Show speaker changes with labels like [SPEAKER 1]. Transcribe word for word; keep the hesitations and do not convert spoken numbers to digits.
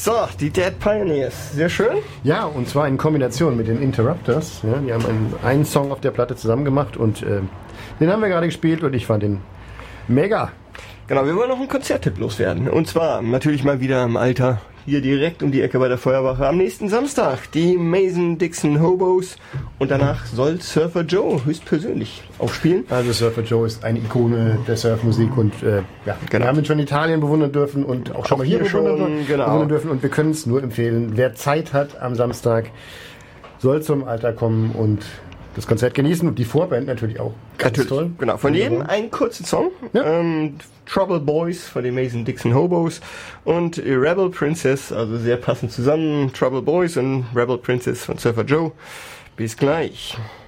[SPEAKER 1] So, die Dead Pioneers. Sehr schön.
[SPEAKER 2] Ja, und zwar in Kombination mit den Interrupters. Ja, die haben einen, einen Song auf der Platte zusammen gemacht und äh, den haben wir gerade gespielt und ich fand den mega.
[SPEAKER 1] Genau, wir wollen noch einen Konzerttipp loswerden. Und zwar natürlich mal wieder im Alter, hier direkt um die Ecke bei der Feuerwache am nächsten Samstag. Die Mason-Dixon Hobos. Und danach soll Surfer Joe höchstpersönlich aufspielen.
[SPEAKER 2] Also Surfer Joe ist eine Ikone der Surfmusik und äh, ja,
[SPEAKER 1] genau.
[SPEAKER 2] Wir haben ihn schon in Italien bewundern dürfen und auch schon
[SPEAKER 1] auch
[SPEAKER 2] mal hier,
[SPEAKER 1] hier schon,
[SPEAKER 2] bewundern,
[SPEAKER 1] genau.
[SPEAKER 2] bewundern dürfen. Und wir können es nur empfehlen, wer Zeit hat am Samstag, soll zum Alter kommen und das Konzert genießen und die Vorband natürlich auch ganz
[SPEAKER 1] natürlich,
[SPEAKER 2] toll.
[SPEAKER 1] Genau, von jedem einen kurzen Song.
[SPEAKER 2] Ja.
[SPEAKER 1] Ähm, Trouble Boys von den Mason-Dixon Hobos und Rebel Princess, also sehr passend zusammen. Trouble Boys und Rebel Princess von Surfer Joe. Bis gleich.